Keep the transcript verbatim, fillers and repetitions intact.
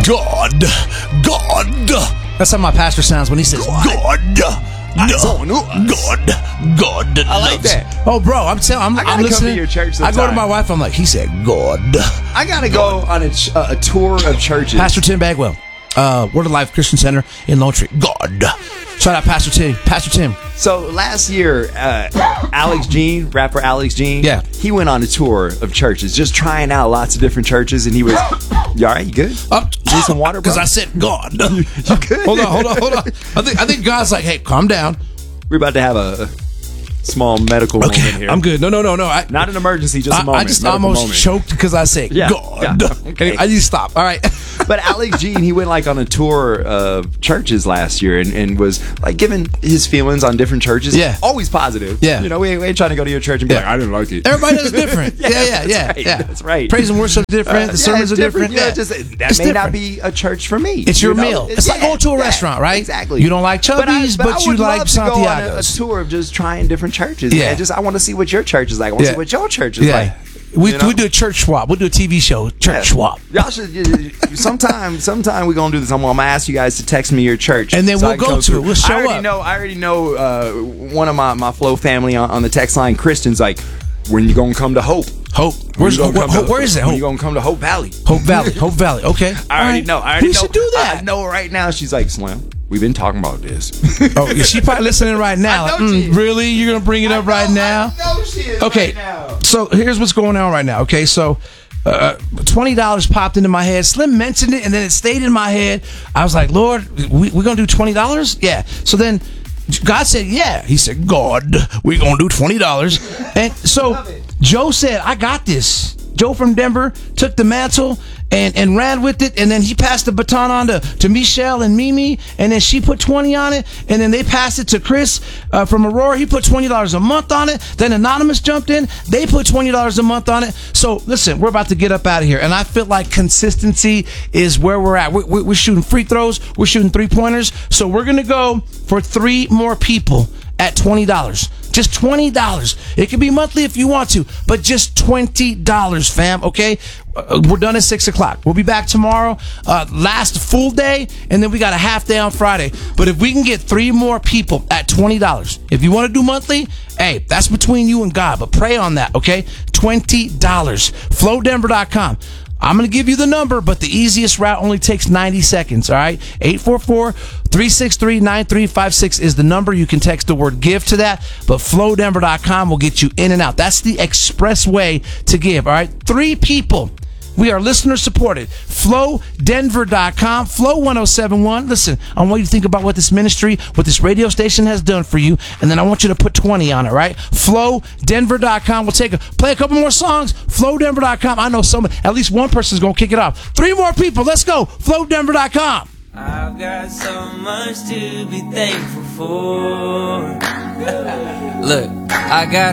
God, God. That's how my pastor sounds when he says God. God. God, God, I like that. Oh, bro, I'm telling, I'm, I gotta I'm listening. come to your church I go to sometime. my wife. I'm like, he said, God. I gotta go on a, ch- uh, a tour of churches. Pastor Tim Bagwell, uh, Word of Life Christian Center in Lone Tree. God, shout out Pastor Tim. Pastor Tim. So last year, uh, Alex Jean, rapper Alex Jean, Yeah. he went on a tour of churches, just trying out lots of different churches, and he was, you all right? You good? Up, Need some water, bro? because I said God. You good? Hold on, hold on, hold on. I think I think God's like, hey, calm down. We're about to have a, a small medical Okay, moment here. I'm good. No, no, no, no. I, Not an emergency, just a I, moment. I just medical almost moment. choked because I said Yeah, God. yeah, okay. I need to stop. All right. But Alex Jean, he went like on a tour of churches last year and, and was like giving his feelings on different churches. Yeah. Always positive. Yeah. You know, we ain't, we ain't trying to go to your church and be Yeah. like, I didn't like it. Everybody does different. yeah, yeah, that's yeah, right, yeah. that's right. Praise and worship different. Uh, the sermons yeah, are different. Yeah, Yeah, just that It's may not different. be a church for me. It's your you know? meal. It's like Yeah, going to a yeah, restaurant, right? Exactly. You don't like Chubby's, but, I, but, I you would like love to go on a, a Santiago's. tour of just trying different churches. Yeah. Man. Just I want to see what your church is like. I want to Yeah. see what your church is Yeah. like. We, You know? we do a church swap. We'll do a T V show, church Yeah. swap. Y'all should uh, sometime. Sometime we're gonna do this. I'm gonna ask you guys to text me your church, And then so we'll I can go come to it. through. We'll show I already up. know. I already know. Uh, one of my my Flow family on, on the text line, Christians, like, when you gonna come to Hope? Hope. When Where's you gonna where, come to Hope, where is it? When Hope, you gonna come to Hope Valley? Hope Valley. Hope Valley. Okay. I already All know. right. I already we know. should do that. I know right now. She's like, Slim, we've been talking about this. Oh, yeah, she probably listening right now. I Like, know she mm, is. really? You're gonna bring it up right now? No, she is. Okay, Right now. so here's what's going on right now. Okay, so uh, twenty dollars popped into my head. Slim mentioned it, and then it stayed in my head. I was like, Lord, we, we're gonna do twenty dollars? Yeah. So then God said, yeah. He said, God, we're gonna do twenty dollars. And so Joe said, I got this. Joe from Denver took the mantle and, and ran with it, and then he passed the baton on to, to Michelle and Mimi, and then she put twenty on it, and then they passed it to Chris uh, from Aurora. He put twenty dollars a month on it. Then Anonymous jumped in. They put twenty dollars a month on it. So listen, we're about to get up out of here, and I feel like consistency is where we're at. We're, we're, we're shooting free throws. We're shooting three-pointers. So we're going to go for three more people at twenty dollars. Just twenty dollars. It can be monthly if you want to, but just twenty dollars, fam, okay? Uh, we're done at six o'clock. We'll be back tomorrow, uh, last full day, and then we got a half day on Friday. But if we can get three more people at twenty dollars, if you want to do monthly, hey, that's between you and God, but pray on that, okay? twenty dollars. flow denver dot com. I'm going to give you the number, but the easiest route only takes ninety seconds, all right? eight four four, three six three, nine three five six is the number. You can text the word give to that, but flow denver dot com will get you in and out. That's the express way to give, all right? Three people. We are listener supported. flow denver dot com, Flow one oh seven one. Listen, I want you to think about what this ministry, what this radio station has done for you, and then I want you to put twenty on it, right? flow denver dot com. We'll take a play a couple more songs. flow denver dot com. I know somebody, at least one person's going to kick it off. Three more people. Let's go. flow denver dot com. I've got so much to be thankful for. Look, I got